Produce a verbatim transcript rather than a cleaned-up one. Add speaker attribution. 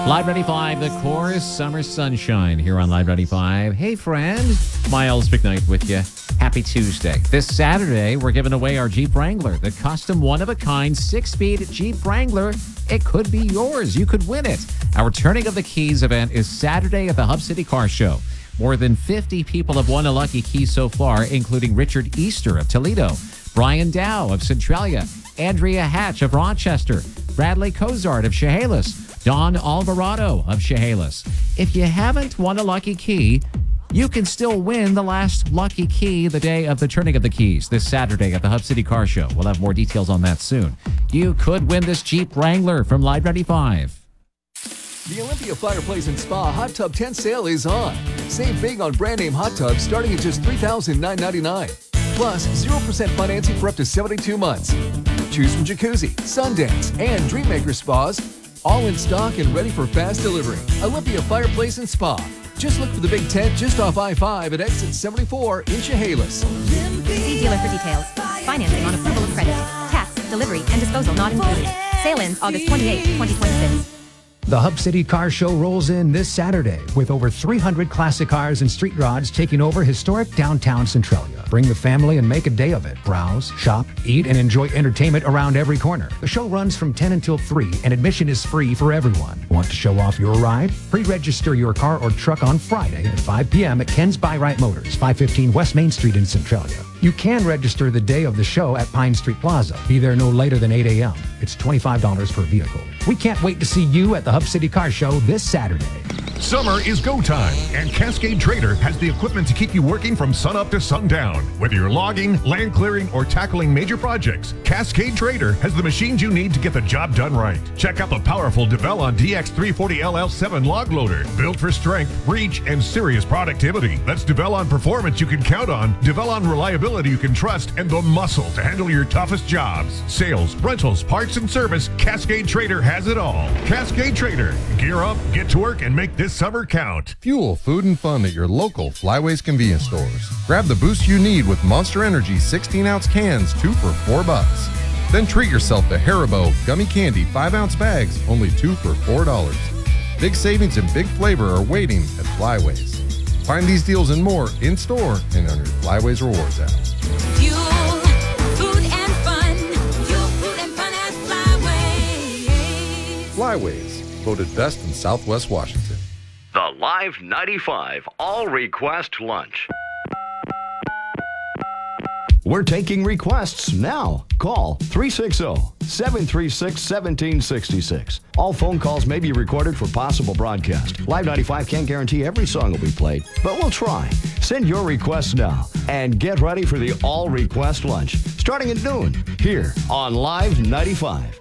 Speaker 1: Live ninety-five, the chorus, Summer Sunshine here on Live ninety-five. Hey, friend. Miles McKnight with you. Happy Tuesday. This Saturday, we're giving away our Jeep Wrangler, the custom one-of-a-kind six-speed Jeep Wrangler. It could be yours. You could win it. Our Turning of the Keys event is Saturday at the Hub City Car Show. More than fifty people have won a lucky key so far, including Richard Easter of Toledo, Brian Dow of Centralia, Andrea Hatch of Rochester, Bradley Cozart of Chehalis, Don Alvarado of Chehalis. If you haven't won a lucky key, you can still win the last lucky key the day of the Turning of the Keys this Saturday at the Hub City Car Show. We'll have more details on that soon. You could win this Jeep Wrangler from Live ninety-five.
Speaker 2: The Olympia Fireplace and Spa Hot Tub tent sale is on. Save big on brand name hot tubs starting at just three thousand nine hundred ninety-nine dollars. Plus, zero percent financing for up to seventy-two months. Choose from Jacuzzi, Sundance, and Dreammaker Spas. All in stock and ready for fast delivery. Olympia Fireplace and Spa. Just look for the big tent just off I five at exit seventy-four in Chehalis.
Speaker 3: See dealer for details. Financing on approval of credit. Tax, delivery, and disposal not included. Sale ends August twenty-eighth, twenty twenty-six.
Speaker 4: The Hub City Car Show rolls in this Saturday with over three hundred classic cars and street rods taking over historic downtown Centralia. Bring the family and make a day of it. Browse, shop, eat, and enjoy entertainment around every corner. The show runs from ten until three, and admission is free for everyone. Want to show off your ride? Pre-register your car or truck on Friday at five p.m. at Ken's By-Right Motors, five fifteen West Main Street in Centralia. You can register the day of the show at Pine Street Plaza. Be there no later than eight a.m. It's twenty-five dollars per vehicle. We can't wait to see you at the Hub City Car Show this Saturday.
Speaker 5: Summer is go time, and Cascade Trader has the equipment to keep you working from sunup to sundown. Whether you're logging, land clearing, or tackling major projects, Cascade Trader has the machines you need to get the job done right. Check out the powerful Devellon D X three forty L L seven log loader, built for strength, reach, and serious productivity. That's Devellon performance you can count on, Devellon reliability you can trust, and the muscle to handle your toughest jobs. Sales, rentals, parts, and service, Cascade Trader has it all. Cascade Trader. Gear up, get to work, and make this summer count.
Speaker 6: Fuel, food, and fun at your local Flyways convenience stores. Grab the boost you need with Monster Energy sixteen ounce cans, two for four bucks. Then treat yourself to Haribo gummy candy five ounce bags, only two for four dollars. Big savings and big flavor are waiting at Flyways. Find these deals and more in store and on your Flyways Rewards app.
Speaker 7: Fuel, food, and fun. Fuel, food, and fun at Flyways.
Speaker 6: Flyways, voted best in Southwest Washington.
Speaker 8: The Live ninety-five All Request Lunch.
Speaker 9: We're taking requests now. Call three six zero, seven three six, one seven six six. All phone calls may be recorded for possible broadcast. Live ninety-five can't guarantee every song will be played, but we'll try. Send your requests now and get ready for the All Request Lunch starting at noon here on Live ninety-five.